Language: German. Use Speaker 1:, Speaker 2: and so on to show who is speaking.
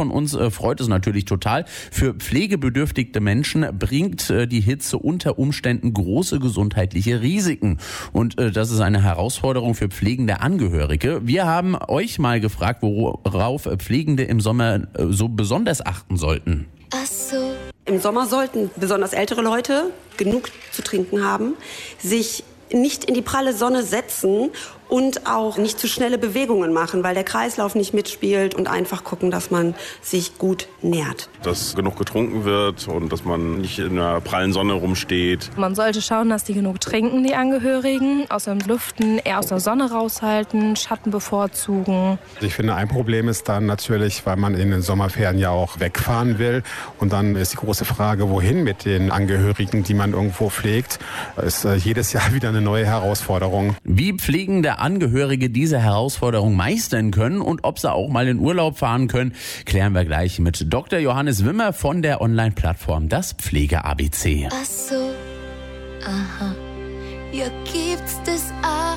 Speaker 1: von uns freut es natürlich total. Für pflegebedürftige Menschen bringt die Hitze unter Umständen große gesundheitliche Risiken. Und das ist eine Herausforderung für pflegende Angehörige. Wir haben euch mal gefragt, worauf Pflegende im Sommer so besonders achten sollten.
Speaker 2: Ach so.
Speaker 3: Im Sommer sollten besonders ältere Leute genug zu trinken haben, sich nicht in die pralle Sonne setzen und auch nicht zu schnelle Bewegungen machen, weil der Kreislauf nicht mitspielt, und einfach gucken, dass man sich gut nährt.
Speaker 4: Dass genug getrunken wird und dass man nicht in der prallen Sonne rumsteht.
Speaker 5: Man sollte schauen, dass die genug trinken, die Angehörigen, aus dem Lüften, eher aus der Sonne raushalten, Schatten bevorzugen.
Speaker 6: Ich finde, ein Problem ist dann natürlich, weil man in den Sommerferien ja auch wegfahren will. Und dann ist die große Frage, wohin mit den Angehörigen, die man irgendwo pflegt. Das ist jedes Jahr wieder eine neue Herausforderung.
Speaker 1: Wie pflegende Angehörige diese Herausforderung meistern können und ob sie auch mal in Urlaub fahren können, klären wir gleich mit Dr. Johannes Wimmer von der Online-Plattform Das Pflege ABC.
Speaker 2: Ach so. Aha. Ja, gibt's das auch?